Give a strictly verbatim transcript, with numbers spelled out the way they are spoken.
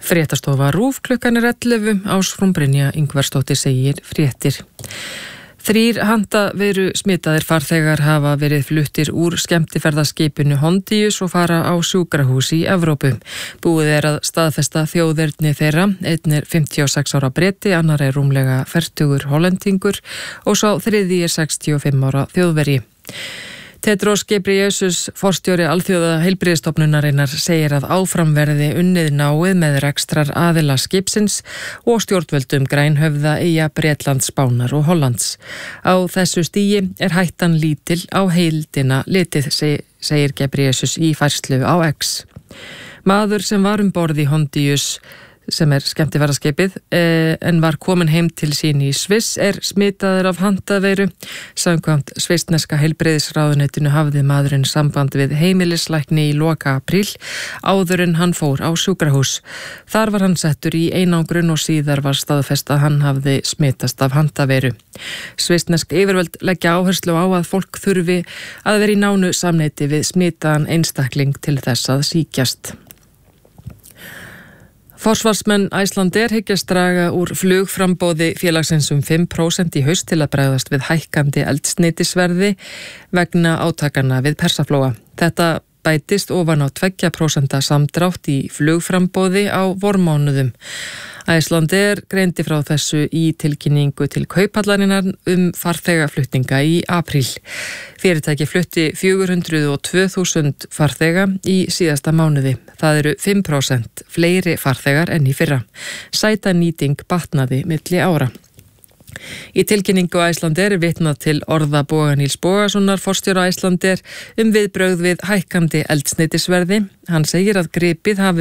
Fréttastofa RÚV klukkan er ellefu, Ásrún Brynja Ingvarsdóttir segir fréttir. Þrír handaveru smitaðir farþegar hafa verið fluttir úr skemmtiferðaskipinu Hondius og fara á sjúkrahús í Evrópu. Búið er að staðfesta þjóðerni þeirra, einn er fimmtíu og sex ára Breti, annar er rúmlega fertugur hollendingur og sá þriðji er sextíu og fimm ára þjóðverji. Tedros Ghebreyesus, forstjóri Alþjóða heilbrigðisstofnunarinnar, segir að áfram verði unnið náið með rekstrar aðila skipsins og stjórnvöldum Grænhöfða, Eyja, Bretlands, Spánar og Hollands. Á þessu stigi er hættan lítil á heildina litið, segir Ghebreyesus í færslu á X. Maður sem var um borð í Hondius, sem er skemmtiferðaskipið, en var komin heim til sín í Sviss, er smitaður af handaveiru. Samkvæmt svissneska heilbrigðisráðuneytinu hafði maðurinn samband við heimilislækni í loka apríl áður en hann fór á sjúkrahús. Þar var hann settur í einangrun og síðar var staðfest að hann hafði smitast af handaveiru. Svissnesk yfirvöld leggja áherslu á að fólk þurfi að vera í nánu samneyti við smitaðan einstakling til þess að sýkjast. Forsvarsmenn Icelandair hyggjast draga úr flugframboði félagsins um fimm prósent í haust til að bregðast við hækkandi eldsneytisverði vegna átakanna við Persaflóa. Þetta bætist ofan á tveggja prósenta samdrátt í flugframboði á vormánuðum. Icelandair greindi frá þessu í tilkynningu til Kauphallarinnar um farþegaflutninga í apríl. Fyrirtæki flutti fjögur hundruð og tvö þúsund farþega í síðasta mánuði. Það eru fimm prósent fleiri farþegar enn í fyrra. Sætanýting batnaði milli ára. Í tilkynningu Icelandair er vitnað til orða Boga Níls Bogasonar, forstjóra Icelandair, um viðbrögð við hækkandi eldsneytisverði. Hann segir að gripið hafi